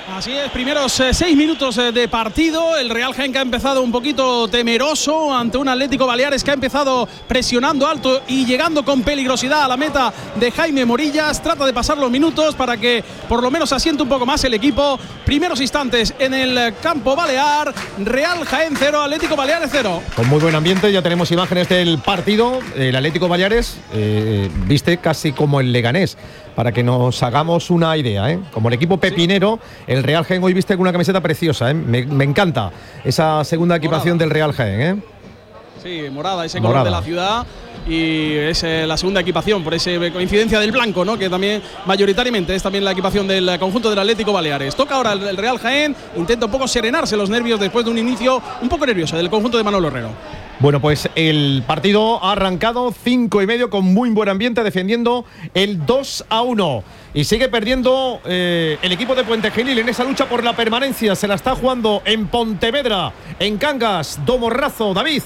Así es, primeros eh, seis minutos eh, de partido. El Real Jaén que ha empezado un poquito temeroso ante un Atlético Baleares que ha empezado presionando alto y llegando con peligrosidad a la meta de Jaime Morillas. Trata de pasar los minutos para que por lo menos asiente un poco más el equipo. Primeros instantes en el campo balear. Real Jaén cero, Atlético Baleares cero. Con muy buen ambiente, ya tenemos imágenes del partido. El Atlético Baleares eh, viste casi como el Leganés, para que nos hagamos una idea, ¿eh? Como el equipo pepinero, el Real Jaén hoy viste con una camiseta preciosa, ¿eh? Me, me encanta esa segunda equipación morada del Real Jaén, ¿eh? Sí, morada, ese morada. color de la ciudad. Y es eh, la segunda equipación, por esa coincidencia del blanco, ¿no? Que también mayoritariamente es también la equipación del conjunto del Atlético Baleares. Toca ahora el, el Real Jaén, intenta un poco serenarse los nervios después de un inicio un poco nervioso del conjunto de Manolo Herrero. Bueno, pues el partido ha arrancado cinco y medio con muy buen ambiente, defendiendo el dos a uno. Y sigue perdiendo eh, el equipo de Puente Genil en esa lucha por la permanencia. Se la está jugando en Pontevedra, en Cangas, Domorrazo, David.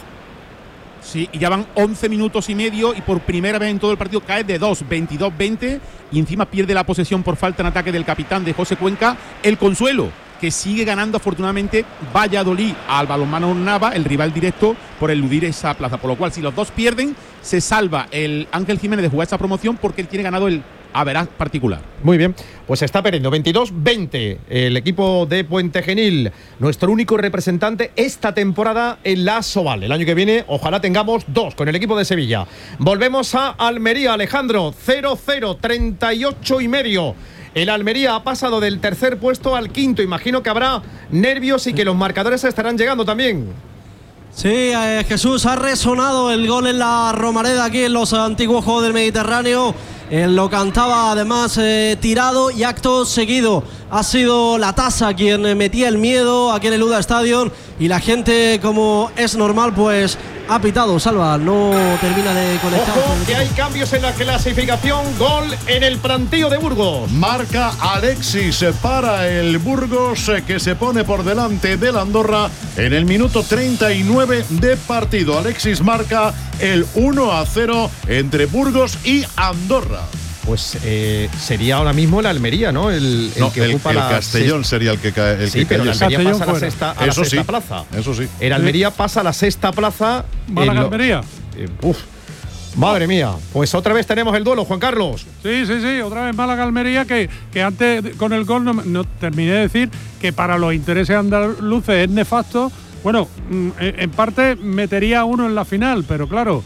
Sí, y ya van once minutos y medio y por primera vez en todo el partido cae de dos, veintidós veinte y encima pierde la posesión por falta en ataque del capitán de José Cuenca, el Consuelo, que sigue ganando afortunadamente Valladolid al balonmano Nava, el rival directo, por eludir esa plaza. Por lo cual, si los dos pierden, se salva el Ángel Jiménez de jugar esa promoción porque él tiene ganado el average particular. Muy bien, pues está perdiendo veintidós veinte el equipo de Puente Genil, nuestro único representante esta temporada en la Sobal. El año que viene ojalá tengamos dos con el equipo de Sevilla. Volvemos a Almería, Alejandro, cero cero, treinta y ocho y medio. El Almería ha pasado del tercer puesto al quinto. Imagino que habrá nervios y que los marcadores estarán llegando también. Sí, eh, Jesús, ha resonado el gol en la Romareda aquí en los antiguos Juegos del Mediterráneo. Él lo cantaba además eh, tirado y acto seguido ha sido la Tasa quien metía el miedo aquí en el Uda Stadium y la gente, como es normal, pues ha pitado. Salva, no termina de conectar. Ojo, que hay cambios en la clasificación. Gol en el plantío de Burgos. Marca Alexis para el Burgos, que se pone por delante del Andorra en el minuto treinta y nueve de partido. Alexis marca el uno a cero entre Burgos y Andorra. Pues eh, sería ahora mismo el Almería, ¿no? El, el no, que el, ocupa el la Castellón sexta. Sería el que cae. El sí, que pero el Almería Castellón pasa a la fuera. sexta, a eso la sexta sí, plaza. Eso sí. El Almería pasa a la sexta plaza. ¿Málaga lo, Almería? Eh, uf, madre mía. Pues otra vez tenemos el duelo, Juan Carlos. Sí, sí, sí. Otra vez Málaga Almería, que, que antes con el gol no, no terminé de decir que para los intereses andaluces es nefasto. Bueno, en parte metería uno en la final, pero claro.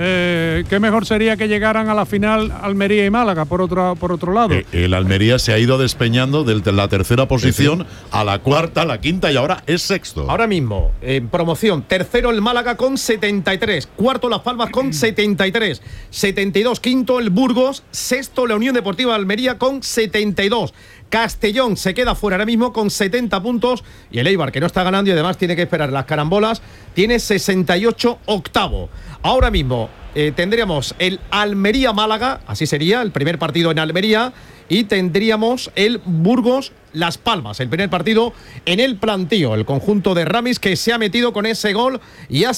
Eh, qué mejor sería que llegaran a la final Almería y Málaga por otro, por otro lado. Eh, el Almería se ha ido despeñando desde la tercera posición sí, sí. a la cuarta, a la quinta y ahora es sexto. Ahora mismo, en promoción, tercero el Málaga con setenta y tres, cuarto Las Palmas con setenta y tres, setenta y dos, quinto el Burgos, sexto la Unión Deportiva de Almería con setenta y dos. Castellón se queda fuera ahora mismo con setenta puntos y el Eibar, que no está ganando y además tiene que esperar las carambolas, tiene sesenta y ocho, octavo. Ahora mismo eh, tendríamos el Almería-Málaga, así sería el primer partido en Almería, y tendríamos el Burgos-Las Palmas, el primer partido en el plantío, el conjunto de Ramis que se ha metido con ese gol y ha